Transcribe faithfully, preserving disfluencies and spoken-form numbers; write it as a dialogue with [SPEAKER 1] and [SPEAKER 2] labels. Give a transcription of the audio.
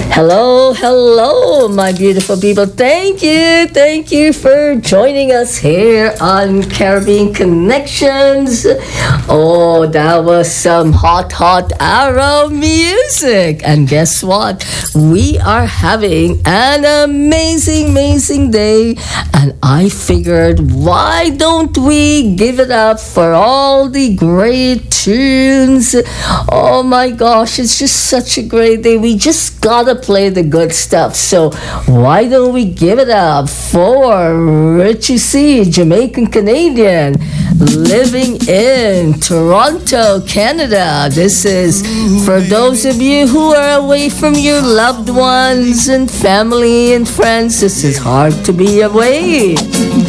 [SPEAKER 1] Hello, hello, my beautiful people. Thank you, thank you for joining us here on Caribbean Connections. Oh, that was some hot, hot Arrow music. And guess what? We are having an amazing, amazing day. And I figured, why don't we give it up for all the great tunes? Oh my gosh, it's just such a great day. We just gotta play the good stuff. So why don't we give it up for Richie C, Jamaican Canadian, living in Toronto, Canada. This is for those of you who are away from your loved ones and family and friends. This is hard to be away.